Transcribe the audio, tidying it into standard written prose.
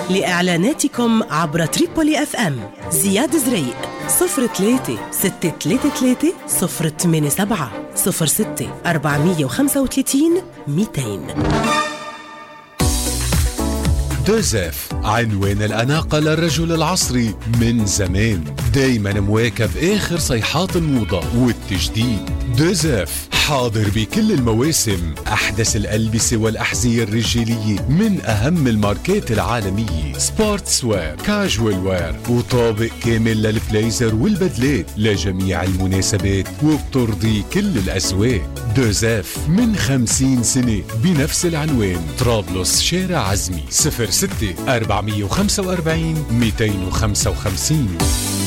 لإعلاناتكم عبر تريبولي اف ام زياد زريق 03 633 087 06 435 200. دوزيف، عنوان الأناقة للرجل العصري من زمان، دايما مواكب آخر صيحات الموضة والتجديد. دوزيف حاضر بكل المواسم، أحدث الألبسة والأحذية الرجالية من أهم الماركات العالمية، سبورتس وير، كاجوال وير، وطابق كامل للبليزر والبدلات لجميع المناسبات وبترضي كل الأذواق. دوزيف من 50 سنة بنفس العنوان، طرابلس شارع عزمي، 06 445 255.